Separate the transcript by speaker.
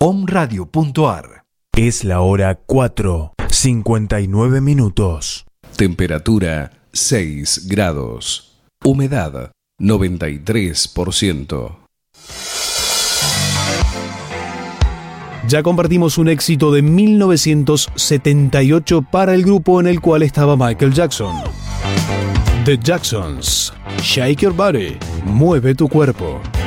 Speaker 1: omradio.ar.
Speaker 2: Es la hora 4:59 minutos.
Speaker 3: Temperatura 6 grados. Humedad 93%.
Speaker 2: Ya compartimos un éxito de 1978 para el grupo en el cual estaba Michael Jackson. The Jacksons, Shake Your Body, mueve tu cuerpo.